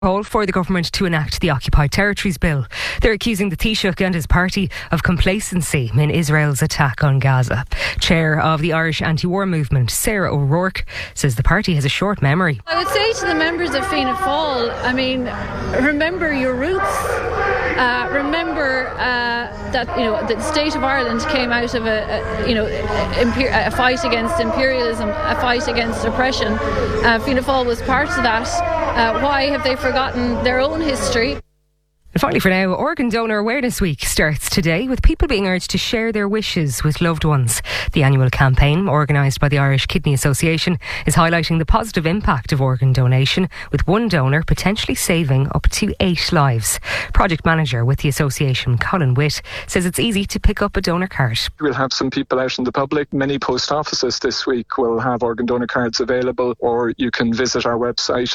Call for the government to enact the Occupied Territories Bill. They're accusing the Taoiseach and his party of complacency in Israel's attack on Gaza. Chair of the Irish anti-war movement, Sarah O'Rourke, says the party has a short memory. I would say to the members of Fianna Fáil, remember your roots. Remember that the state of Ireland came out of a fight against imperialism, a fight against oppression. Fianna Fáil was part of that. Why have they forgotten their own history? And finally for now, Organ Donor Awareness Week starts today with people being urged to share their wishes with loved ones. The annual campaign, organised by the Irish Kidney Association, is highlighting the positive impact of organ donation, with one donor potentially saving up to 8 lives. Project manager with the association, Colin Witt, says it's easy to pick up a donor card. We'll have some people out in the public. Many post offices this week will have organ donor cards available, or you can visit our website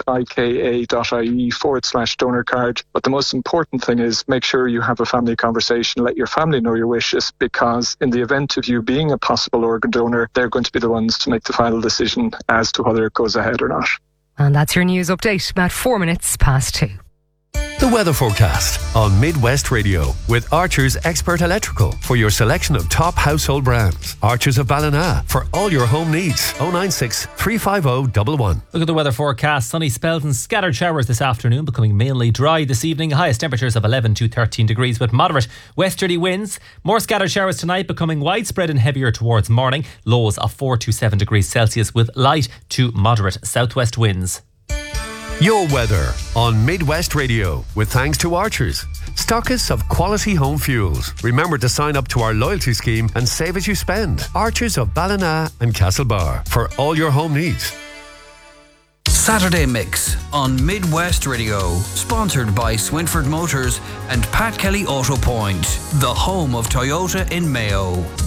ika.ie/donor card. But the most important thing is make sure you have a family conversation, let your family know your wishes, because in the event of you being a possible organ donor, they're going to be the ones to make the final decision as to whether it goes ahead or not. And that's your news update, about 4 minutes past 2. The weather forecast on Midwest Radio with Archer's Expert Electrical for your selection of top household brands. Archer's of Ballina for all your home needs. 096 350 111. Look at the weather forecast. Sunny spells and scattered showers this afternoon, becoming mainly dry this evening. Highest temperatures of 11 to 13 degrees with moderate westerly winds. More scattered showers tonight, becoming widespread and heavier towards morning. Lows of 4 to 7 degrees Celsius with light to moderate southwest winds. Your weather on Midwest Radio with thanks to Archers, stockists of quality home fuels. Remember to sign up to our loyalty scheme and save as you spend. Archers of Ballina and Castlebar for all your home needs. Saturday Mix on Midwest Radio, sponsored by Swinford Motors and Pat Kelly Auto Point, the home of Toyota in Mayo.